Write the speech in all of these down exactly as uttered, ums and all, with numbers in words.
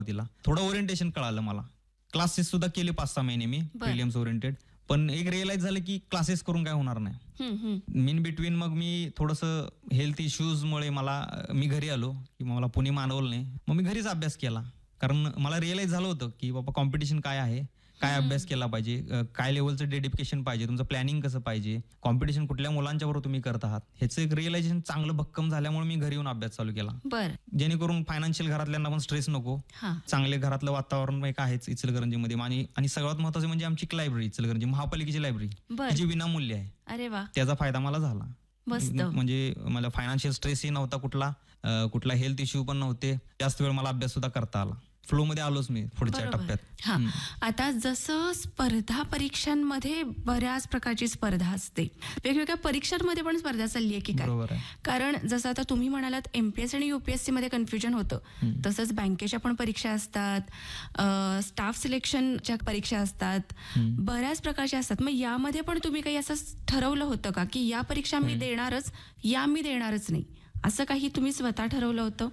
तिला थोडं ओरिएंटेशन कळालं मला. क्लासेस सुद्धा केले पाच सहा महिने मी प्रिलिम्स ओरिएंटेड. पण एक रिअलाइज झालं की क्लासेस करून काय होणार नाही. इन बिटवीन मग मी थोडंसं हेल्थ इश्यूजमुळे मला मी घरी आलो की मला पुणे मानवलं नाही. मग मी घरीच अभ्यास केला. कारण मला रिअलाइज झालं होतं की बाबा कॉम्पिटिशन काय आहे, काय अभ्यास केला पाहिजे, काय लेवलचं डेडिकेशन पाहिजे, तुमचं प्लॅनिंग कसं पाहिजे, कॉम्पिटिशन कुठल्या मुलांच्या बरोबर तुम्ही करत आहात, ह्याचं एक रिअलायझेशन चांगलं भक्कम झाल्यामुळे मी घरी येऊन अभ्यास चालू केला. जेणेकरून फायनान्शियल घरातल्यांना पण स्ट्रेस नको, चांगले घरातलं वातावरण एक आहेच इचलकरंजीमध्ये. आणि आणि सगळ्यात महत्वाचं म्हणजे आमची लायब्ररी, इचलकरंजी महापालिकेची लायब्ररी जी विनामूल्य आहे. अरे वा, त्याचा फायदा मला झाला. म्हणजे मला फायनान्शियल स्ट्रेसही नव्हता, कुठला कुठला हेल्थ इश्यू पण नव्हते. जास्त वेळ मला अभ्यास सुद्धा करता आला. फ्लो मध्ये आलोच मी पुढच्या टप्प्यात. हा, आता जसं स्पर्धा परीक्षांमध्ये बऱ्याच प्रकारची स्पर्धा असते, वेगवेगळ्या परीक्षांमध्ये पण स्पर्धा चालली आहे की काय? कारण जसं आता तुम्ही म्हणालात एमपीएससी आणि युपीएससी मध्ये कन्फ्युजन होतं, तसंच बँकेच्या पण परीक्षा असतात, स्टाफ सिलेक्शनच्या परीक्षा असतात, बऱ्याच प्रकारच्या असतात. मग यामध्ये पण तुम्ही काही असं ठरवलं होतं का की या परीक्षा मी देणारच, या मी देणारच नाही, असं काही तुम्ही स्वतः ठरवलं होतं?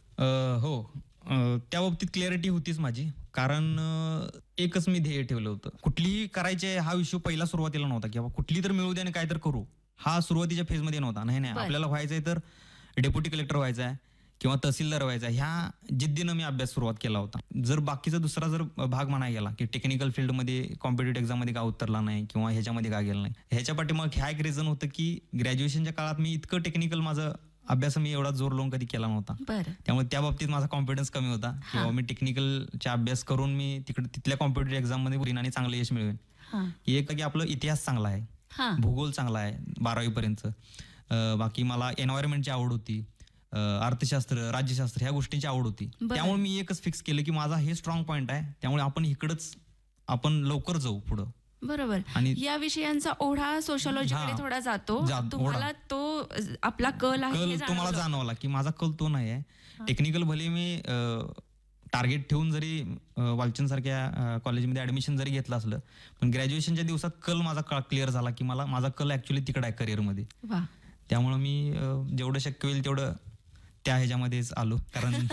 हो, त्या बाबतीत क्लॅरिटी होतीच माझी. कारण एकच मी ध्येय ठेवलं होतं, कुठलीही करायचे हा इश्यू पहिला सुरुवातीला नव्हता की बाबा कुठली तर मिळू दे आणि काय तर करू, हा सुरुवातीच्या फेजमध्ये नव्हता. नाही नाही आपल्याला व्हायचंय तर डेप्युटी कलेक्टर व्हायचं आहे किंवा तहसीलदार व्हायचं आहे, ह्या जिद्दीनं मी अभ्यास सुरुवात केला होता. जर बाकीचा दुसरा जर भाग म्हणायला गेला की टेक्निकल फील्डमध्ये कॉम्पिटेटिव्ह एक्झाममध्ये का उतरला नाही किंवा ह्याच्यामध्ये का गेला नाही, ह्याच्या पाठी मग ह्या एक रिझन होतं की ग्रॅज्युएशनच्या काळात मी इतकं टेक्निकल माझं अभ्यास मी एवढा जोर लावून कधी केला नव्हता. त्यामुळे त्या बाबतीत माझा कॉन्फिडन्स कमी होता किंवा मी टेक्निकलचा अभ्यास करून मी तिकडे तिथल्या कॉम्पिटेटिव्ह एक्झाम मध्ये उरीन आणि चांगलं यश मिळवेन. एक की आपलं इतिहास चांगला आहे, भूगोल चांगला आहे बारावी पर्यंत. बाकी मला एन्व्हायरमेंटची आवड होती, अर्थशास्त्र, राज्यशास्त्र ह्या गोष्टींची आवड होती. त्यामुळे मी एकच फिक्स केलं की माझा हे स्ट्रॉंग पॉईंट आहे, त्यामुळे आपण इकडच आपण लवकर जाऊ पुढं. बरोबर. आणि या विषयांचा ओढा सोशॉलॉजीकडे थोडा जातो, तुम्हाला तो आपला कल आहे तुम्हाला जाणवला की माझा कल तो नाही आहे. टेक्निकल भले मी टार्गेट ठेवून जरी वालचंद सारख्या कॉलेजमध्ये ऍडमिशन जरी घेतलं असलं, पण ग्रॅज्युएशनच्या दिवसात कल माझा क्लिअर झाला की मला माझा कल ऍक्च्युअली तिकडे आहे करिअरमध्ये. त्यामुळे मी जेवढं शक्य होईल तेवढं त्या ह्याच्यामध्येच आलो. कारण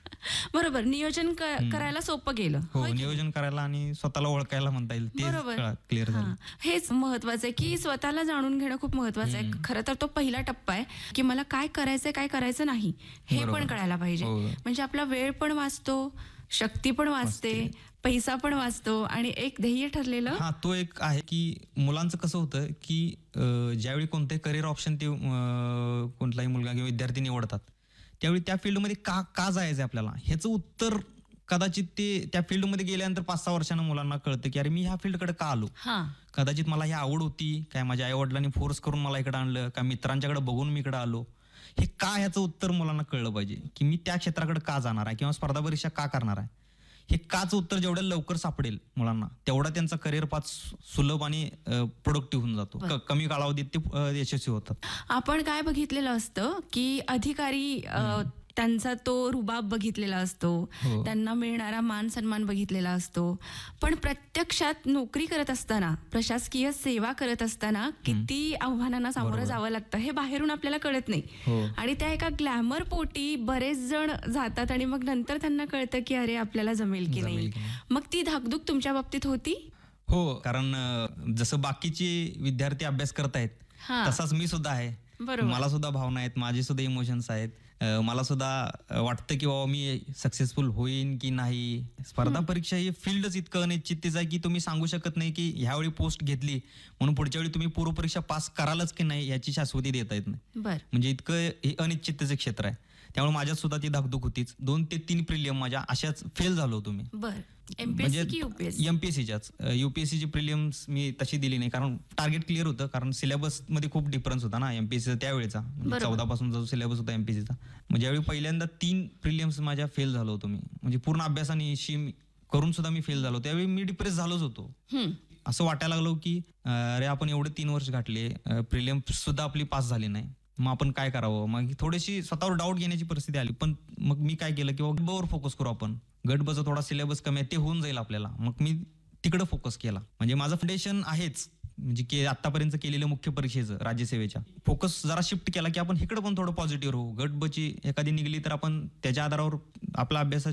बरोबर, नियोजन करायला सोपं गेलं. हो, नियोजन करायला आणि स्वतःला ओळखायला म्हणता येईल ते क्लिअर झालं. हेच महत्वाचं आहे की स्वतःला जाणून घेणं खूप महत्वाचं आहे. खरं तर तो पहिला टप्पा आहे की मला काय करायचंय काय करायचं नाही हे पण कळायला पाहिजे. म्हणजे आपला वेळ पण वाचतो, शक्ती पण वाचते, पैसा पण वाचतो आणि एक ध्येय ठरलेलं. हा, तो एक आहे की मुलांचं कसं होतं की ज्यावेळी कोणतेही करिअर ऑप्शन ते कोणताही मुलगा किंवा विद्यार्थी निवडतात, त्यावेळी त्या फील्डमध्ये का का जायचंय आपल्याला ह्याचं उत्तर कदाचित ते त्या फील्डमध्ये गेल्यानंतर पाच सहा वर्षांना मुलांना कळतं की अरे मी ह्या फील्डकडे का आलो. कदाचित मला ही आवड होती काय, माझ्या आई वडिलांनी फोर्स करून मला इकडे आणलं का, मित्रांच्याकडे बघून मी इकडे आलो, हे का ह्याचं उत्तर मुलांना कळलं पाहिजे की मी त्या क्षेत्राकडे का जाणार आहे किंवा स्पर्धा परीक्षा का करणार आहे. हे काच उत्तर जेवढ्या लवकर सापडेल मुलांना तेवढा त्यांचा करिअर पाथ सुलभ आणि प्रोडक्टिव्ह होऊन जातो, कमी कालावधीत ते यशस्वी होतात. आपण काय बघितलेलं असतं की अधिकारी त्यांचा तो रुबाब बघितलेला असतो, त्यांना मिळणारा मान सन्मान बघितलेला असतो, पण प्रत्यक्षात नोकरी करत असताना, प्रशासकीय सेवा करत असताना किती आव्हानांना सामोरं जावं लागतं हे बाहेरून आपल्याला कळत नाही. आणि त्या एका ग्लॅमर पोटी बरेच जण जातात आणि मग नंतर त्यांना कळतं की अरे आपल्याला जमेल की नाही. मग ती धाकधूक तुमच्या बाबतीत होती? हो, कारण जसं बाकीचे विद्यार्थी अभ्यास करतायत तसाच मी सुद्धा आहे. मला सुद्धा भावना आहेत, माझे सुद्धा इमोशन्स आहेत. मला सुद्धा वाटतं की बाबा मी सक्सेसफुल होईन की नाही. स्पर्धा परीक्षा ही फील्डच इतकं अनिश्चिततेचं आहे की तुम्ही सांगू शकत नाही की ह्यावेळी पोस्ट घेतली म्हणून पुढच्या वेळी तुम्ही पूर्व परीक्षा पास करालच की नाही याची शाश्वती देता येत नाही. म्हणजे इतकं हे अनिश्चिततेचं क्षेत्र आहे. त्यामुळे माझ्यात सुद्धा ती धाकधूक होतीच. दोन ते तीन प्रिलियम माझ्या अशाच फेल झालो होतो मी. म्हणजे एमपीएससीच्याच. युपीएससीची प्रिलियम्स मी तशी दिली नाही कारण टार्गेट क्लिअर होतं, कारण सिलेबस मध्ये खूप डिफरन्स होता ना एमपीएससीचा त्यावेळेचा. चौदा पासून जो सिलेबस होता एमपीएससीचा, म्हणजे ज्यावेळी पहिल्यांदा तीन प्रिलियम्स माझ्या फेल झालो होतो मी, म्हणजे पूर्ण अभ्यासाने करून सुद्धा मी फेल झालो. त्यावेळी मी डिप्रेस झालोच होतो. असं वाटायला लागलो की अरे आपण एवढे तीन वर्ष घातले, प्रिलियम्स सुद्धा आपली पास झाली नाही, मग आपण काय करावं. मग थोडीशी स्वतःवर डाऊट घेण्याची परिस्थिती आली. पण मग मी काय केलं की गटबवर फोकस करू आपण, गटबचा थोडा सिलेबस कमी आहे ते होऊन जाईल आपल्याला. मग मी तिकडे फोकस केला. म्हणजे माझं फाउंडेशन आहेच म्हणजे आतापर्यंत केलेलं मुख्य परीक्षेचं राज्यसेवेच्या, फोकस जरा शिफ्ट केला की आपण इकडे पण थोडं पॉझिटिव्ह राहू. गट बची एखादी निघली तर आपण त्याच्या आधारावर आपला अभ्यास